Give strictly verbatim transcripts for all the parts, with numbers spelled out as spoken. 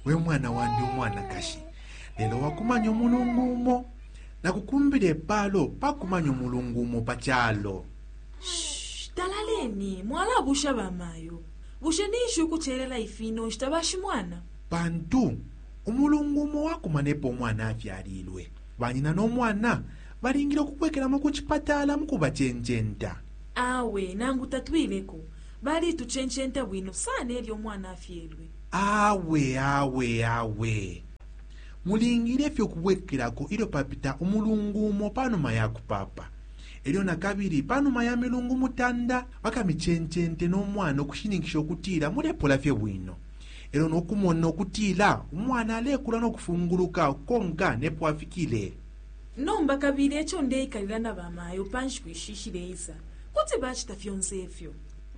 we mwana wandi omwana kashi lelo wakumanya omulungumo nakukumbira ebbalo pakumanya omulungumo pakyalo. Shh, talaleni mwala busha bamayo bushe nisho kucherera ifino shitabashi mwana bantu omulungumo wakumanepo omwana avyalirwe banyina n'omwana balingira okukwekeramu ku kipatala mukuba chenchenta. Awe nangu tatwileko bali tuchenchenta bwino sana eri omwana afyelwe. Awe awe awe mulingire fyo kuwekerako ilo papita omulungumo panuma yakupapa elyo nakabiri panuma ya milungu mutanda bakamichenchente n'omwana okushinikisha okutiira mulepola fye bwino elo n'okumona okutiira omwana alekula n'okufunguluka konka nepwafikile. Nomba kabiri ekyo ndeikalira nabamayo panshi kwishishireza kuti bachitafyonse efyo.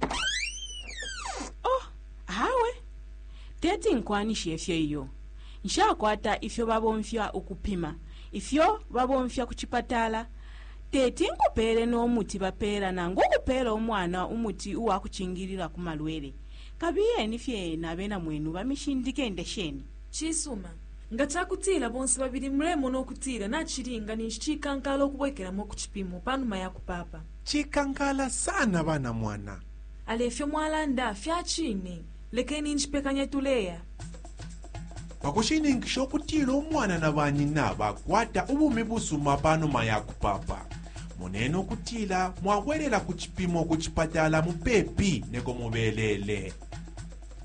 Oh, hawe teti nkwanisha efyo iyo nshakwata ifyo babonfya okupima ifyo babonfya ku kipatala teti nkupere n'omuti bapeera nangu okupeera omwana umuti uwakuchingirira ku malwere kabiye nifye nabena mwenu bamishindike endesheni Chisuma ngatakutira bonse babiri mremo n'okutira nachiringa nishikankala okubwekeramu okukipimo panuma yakupapa. Chikankala sana bana mwana Alefyo mwalanda fyachine lekeni nchipekanya tuleya pakushinikisha okutiira omwana na banyina bakwata ubumi busuma panuma yakupapa munene okutiira mwawerera ku kipimo ku kipatala mupepi neko mubelele.